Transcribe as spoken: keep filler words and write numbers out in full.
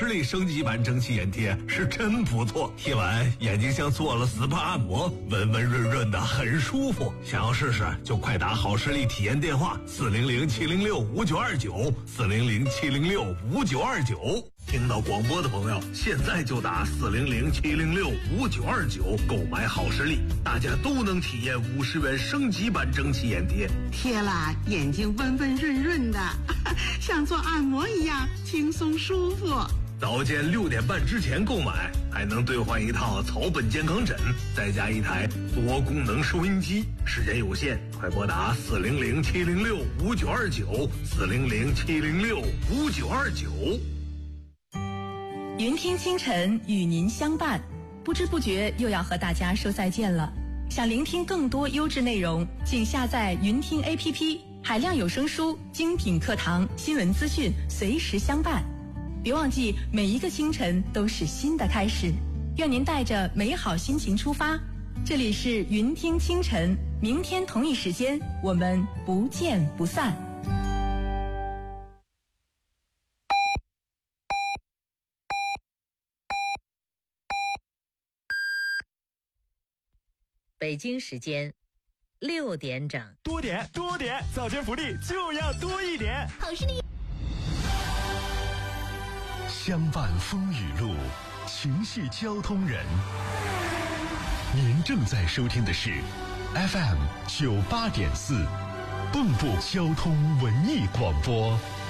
视力升级版蒸汽眼贴是真不错，贴完眼睛像做了 S P A 按摩，温温润润的，很舒服。想要试试就快打好视力体验电话四零零七零六五九二九四零零七零六五九二九。听到广播的朋友，现在就打四零零七零六五九二九购买好视力，大家都能体验五十元升级版蒸汽眼贴， 贴了眼睛温温润润的，像做按摩一样轻松舒服。 早间六点半之前购买，还能兑换一套草本健康枕，再加一台多功能收音机。时间有限，快拨打四零零七零六五九二九四零零七零六五九二九。 云听清晨与您相伴，不知不觉又要和大家说再见了。想聆听更多优质内容，请下载云听 A P P， 海量有声书、精品课堂、新闻资讯，随时相伴。别忘记，每一个清晨都是新的开始。愿您带着美好心情出发。这里是云听清晨，明天同一时间，我们不见不散。 北京时间六点整， 多点多点，早间福利就要多一点。 好视力。 相伴风雨路，情系交通人。您正在收听的是 F M 九八点四，蚌埠交通文艺广播。